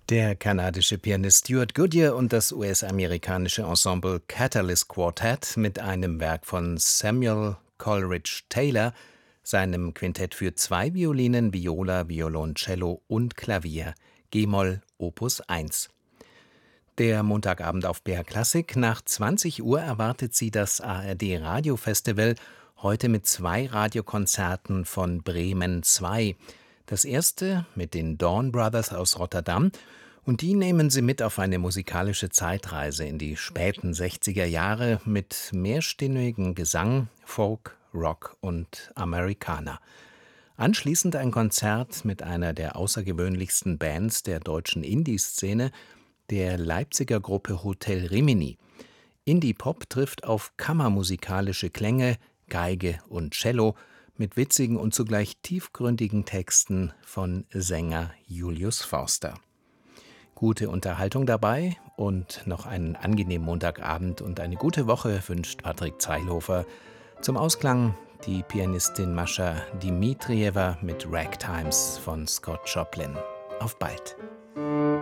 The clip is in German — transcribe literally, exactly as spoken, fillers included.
Der kanadische Pianist Stuart Goodyear und das U S-amerikanische Ensemble Catalyst Quartet mit einem Werk von Samuel Coleridge Taylor, seinem Quintett für zwei Violinen, Viola, Violoncello und Klavier, g-Moll Opus eins. Der Montagabend auf B R Klassik. Nach zwanzig Uhr erwartet Sie das A R D Radiofestival, heute mit zwei Radiokonzerten von Bremen zwei. Das erste mit den Dawn Brothers aus Rotterdam, und die nehmen Sie mit auf eine musikalische Zeitreise in die späten sechziger Jahre mit mehrstimmigem Gesang, Folk, Rock und Americana. Anschließend ein Konzert mit einer der außergewöhnlichsten Bands der deutschen Indie-Szene, der Leipziger Gruppe Hotel Rimini. Indie-Pop trifft auf kammermusikalische Klänge, Geige und Cello mit witzigen und zugleich tiefgründigen Texten von Sänger Julius Forster. Gute Unterhaltung dabei und noch einen angenehmen Montagabend und eine gute Woche wünscht Patrick Zeilhofer. Zum Ausklang die Pianistin Mascha Dimitrijewa mit Ragtimes von Scott Joplin. Auf bald!